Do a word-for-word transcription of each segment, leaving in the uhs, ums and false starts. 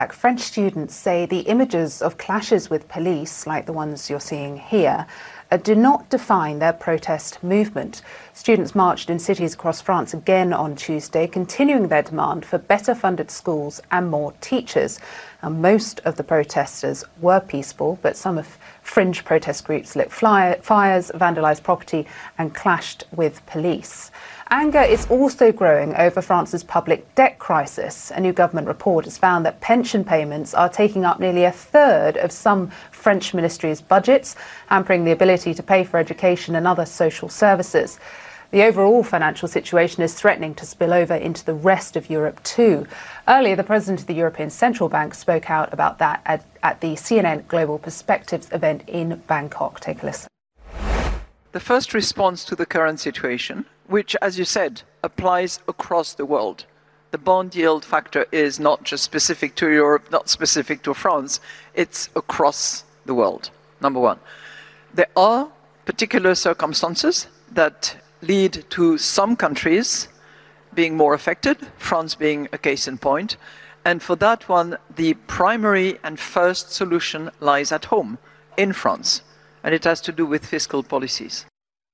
French students say the images of clashes with police, like the ones you're seeing here, uh, do not define their protest movement. Students marched in cities across France again on Tuesday, continuing their demand for better funded schools and more teachers. And most of the protesters were peaceful, but some of fringe protest groups lit fly- fires, vandalised property and clashed with police. Anger is also growing over France's public debt crisis. A new government report has found that pension payments are taking up nearly a third of some French ministries' budgets, hampering the ability to pay for education and other social services. The overall financial situation is threatening to spill over into the rest of Europe too. Earlier, the president of the European Central Bank spoke out about that at, at the C N N Global Perspectives event in Bangkok. Take a listen. The first response to the current situation, which, as you said, applies across the world. The bond yield factor is not just specific to Europe, not specific to France, it's across the world, number one. There are particular circumstances that lead to some countries being more affected, France being a case in point, and for that one, the primary and first solution lies at home, in France, and it has to do with fiscal policies.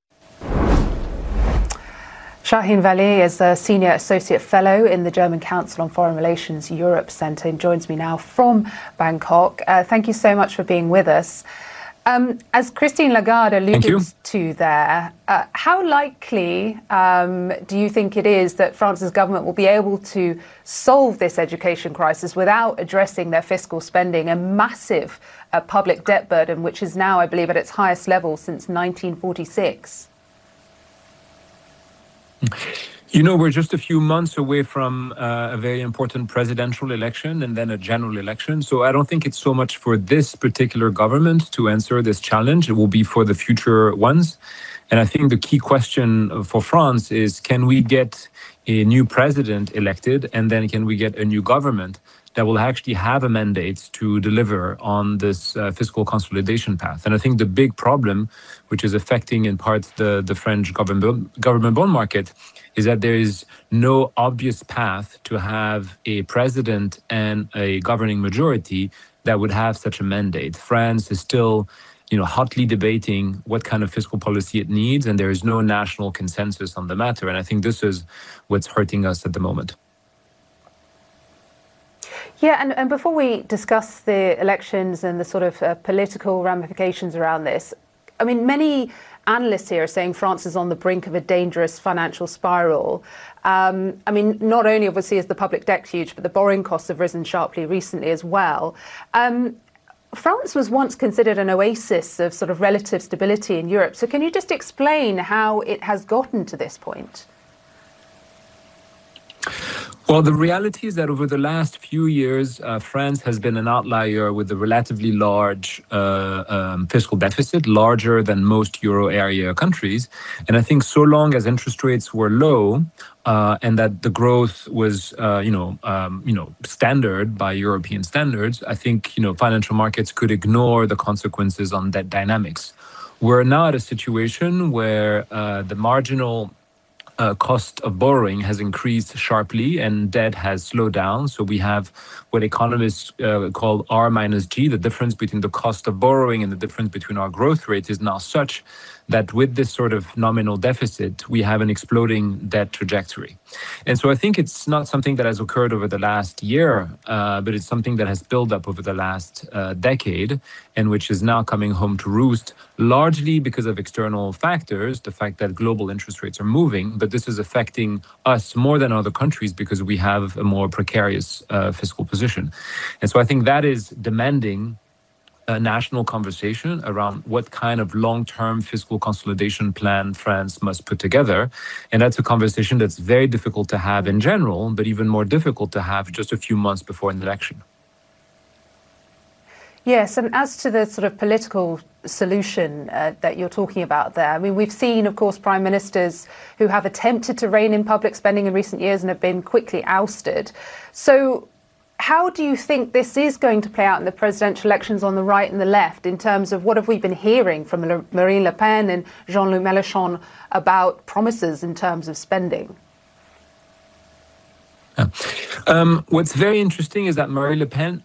Shahin Vali is a Senior Associate Fellow in the German Council on Foreign Relations Europe Centre and joins me now from Bangkok. Uh, thank you so much for being with us. Um, as Christine Lagarde alluded to there, uh, how likely um, do you think it is that France's government will be able to solve this education crisis without addressing their fiscal spending, a massive uh, public debt burden, which is now, I believe, at its highest level since nineteen forty-six? You know, we're just a few months away from uh, a very important presidential election and then a general election. So I don't think it's so much for this particular government to answer this challenge. It will be for the future ones. And I think the key question for France is, can we get a new president elected, and then can we get a new government that will actually have a mandate to deliver on this uh, fiscal consolidation path? And I think the big problem, which is affecting in part the, the French government, government bond market, is that there is no obvious path to have a president and a governing majority that would have such a mandate. France is still, you know, hotly debating what kind of fiscal policy it needs, and there is no national consensus on the matter. And I think this is what's hurting us at the moment. Yeah, and, and before we discuss the elections and the sort of uh, political ramifications around this, I mean, many analysts here are saying France is on the brink of a dangerous financial spiral. Um, I mean, not only obviously is the public debt huge, but the borrowing costs have risen sharply recently as well. Um, France was once considered an oasis of sort of relative stability in Europe. So can you just explain how it has gotten to this point? Well, the reality is that over the last few years, uh, France has been an outlier with a relatively large uh, um, fiscal deficit, larger than most euro area countries. And I think so long as interest rates were low uh, and that the growth was, uh, you know, um, you know, standard by European standards, I think, you know, financial markets could ignore the consequences on debt dynamics. We're now at a situation where uh, the marginal Uh, cost of borrowing has increased sharply and debt has slowed down. So we have what economists uh, call R minus G. The difference between the cost of borrowing and the difference between our growth rate is now such that with this sort of nominal deficit, we have an exploding debt trajectory. And so I think it's not something that has occurred over the last year, uh, but it's something that has built up over the last uh, decade and which is now coming home to roost, largely because of external factors, the fact that global interest rates are moving, but this is affecting us more than other countries because we have a more precarious uh, fiscal position. And so I think that is demanding a national conversation around what kind of long-term fiscal consolidation plan France must put together. And that's a conversation that's very difficult to have in general, but even more difficult to have just a few months before an election. Yes, and as to the sort of political solution uh, that you're talking about there, I mean, we've seen, of course, prime ministers who have attempted to rein in public spending in recent years and have been quickly ousted. So how do you think this is going to play out in the presidential elections on the right and the left in terms of what have we been hearing from Marine Le Pen and Jean-Luc Mélenchon about promises in terms of spending? Yeah. Um, what's very interesting is that Marine Le Pen